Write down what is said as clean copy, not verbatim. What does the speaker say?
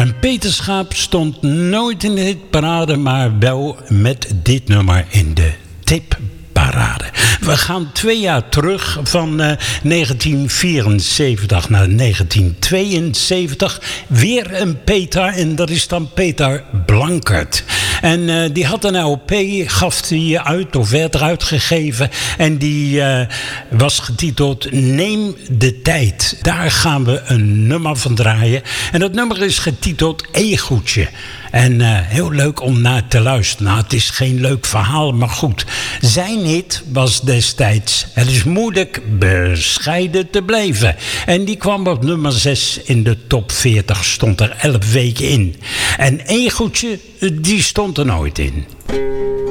En Peter Schaap stond nooit in de hitparade, maar wel met dit nummer in de tipparade. We gaan 2 jaar terug van 1974 naar 1972. Weer een Peter en dat is dan Peter Blankert. En die had een LP, gaf die uit of werd eruit gegeven. En die was getiteld Neem de Tijd. Daar gaan we een nummer van draaien. En dat nummer is getiteld Egoetje. En heel leuk om naar te luisteren. Nou, het is geen leuk verhaal, maar goed. Zijn hit was destijds: het is moeilijk bescheiden te blijven. En die kwam op nummer 6 in de top 40. Stond er 11 weken in. En Egoetje, die stond er nooit in.